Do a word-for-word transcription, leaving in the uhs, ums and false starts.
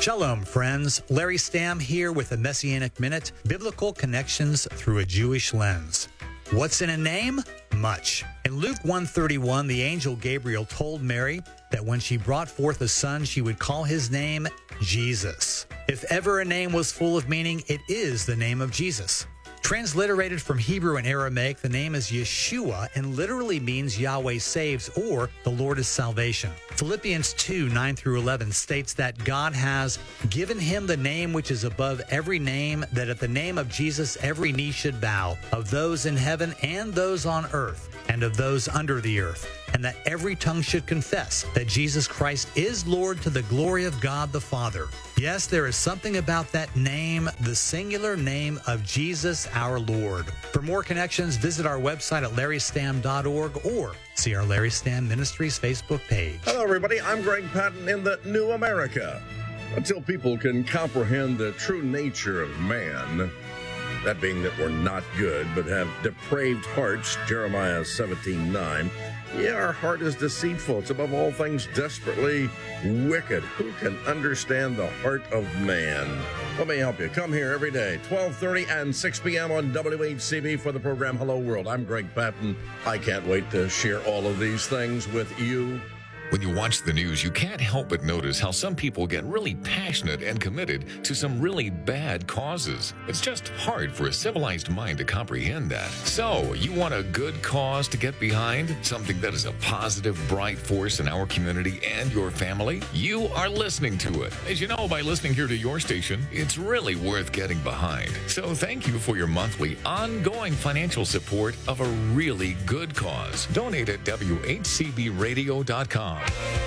Shalom, friends. Larry Stamm here with a Messianic Minute, biblical connections through a Jewish lens. What's in a name? Much. In Luke one thirty-one, the angel Gabriel told Mary that when she brought forth a son, she would call his name Jesus. If ever a name was full of meaning, it is the name of Jesus. Transliterated from Hebrew and Aramaic, the name is Yeshua and literally means Yahweh saves or the Lord is salvation. Philippians two, nine through eleven states that God has given him the name which is above every name, that at the name of Jesus every knee should bow, of those in heaven and those on earth, and of those under the earth, and that every tongue should confess that Jesus Christ is Lord to the glory of God the Father. Yes, there is something about that name, the singular name of Jesus our Lord. For more connections, visit our website at larry stamm dot org or see our Larry Stamm Ministries Facebook page. Hello, everybody. I'm Greg Patton in the New America. Until people can comprehend the true nature of man, that being that we're not good but have depraved hearts, Jeremiah seventeen nine. Yeah, our heart is deceitful. It's above all things desperately wicked. Who can understand the heart of man? Let me help you. Come here every day, twelve thirty and six p.m. on W H C B for the program Hello World. I'm Greg Patton. I can't wait to share all of these things with you. When you watch the news, you can't help but notice how some people get really passionate and committed to some really bad causes. It's just hard for a civilized mind to comprehend that. So, you want a good cause to get behind? Something that is a positive, bright force in our community and your family? You are listening to it. As you know, by listening here to your station, it's really worth getting behind. So, thank you for your monthly, ongoing financial support of a really good cause. Donate at W H C B radio dot com.